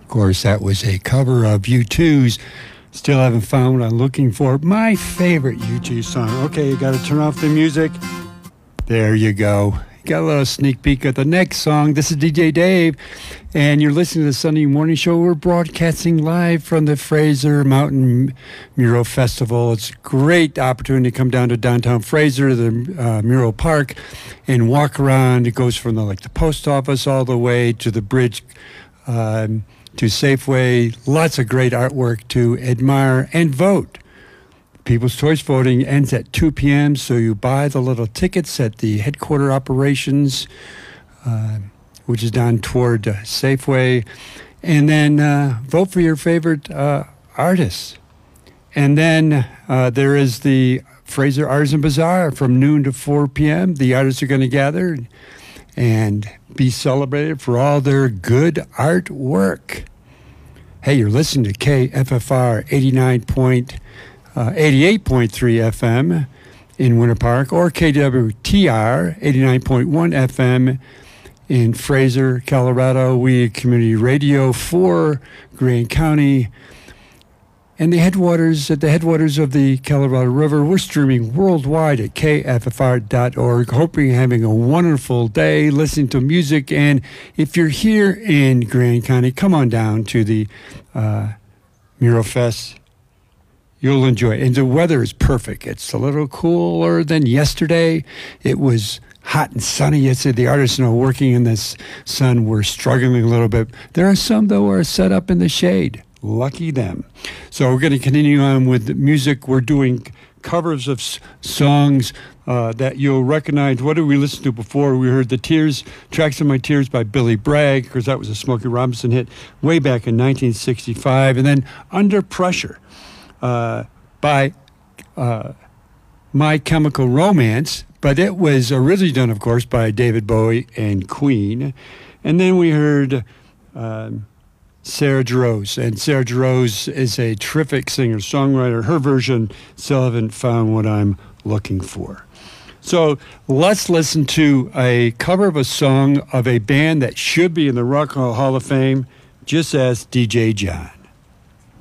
Of course, that was a cover of U2's Still Haven't Found What I'm Looking For. My favorite U2 song. Okay, you got to turn off the music. There you go. Got a little sneak peek at the next song. This is DJ Dave, and you're listening to the Sunday Morning Show. We're broadcasting live from the Fraser Mountain Mural Festival. It's a great opportunity to come down to downtown Fraser, the Mural Park, and walk around. It goes from the post office all the way to the bridge to Safeway. Lots of great artwork to admire and vote. People's Choice voting ends at 2 p.m., so you buy the little tickets at the headquarter operations, which is down toward Safeway, and then vote for your favorite artists. And then there is the Fraser Artisan Bazaar from noon to 4 p.m. The artists are going to gather and be celebrated for all their good artwork. Hey, you're listening to KFFR 88.3 FM in Winter Park, or KWTR 89.1 FM in Fraser, Colorado. We community radio for Grand County and the headwaters of the Colorado River. We're streaming worldwide at kffr.org. Hope you're having a wonderful day listening to music. And if you're here in Grand County, come on down to the Mural Fest. You'll enjoy it. And the weather is perfect. It's a little cooler than yesterday. It was hot and sunny yesterday. The artists working in this sun were struggling a little bit. There are some, though, who are set up in the shade. Lucky them. So we're going to continue on with music. We're doing covers of songs that you'll recognize. What did we listen to before? We heard the Tracks of My Tears by Billy Bragg, because that was a Smokey Robinson hit way back in 1965. And then Under Pressure by My Chemical Romance, but it was originally done, of course, by David Bowie and Queen. And then we heard Sarah Jarosz, and Sarah Jarosz is a terrific singer-songwriter. Her version, Still Haven't Found What I'm Looking For. So let's listen to a cover of a song of a band that should be in the Rock and Roll Hall of Fame. Just ask DJ John.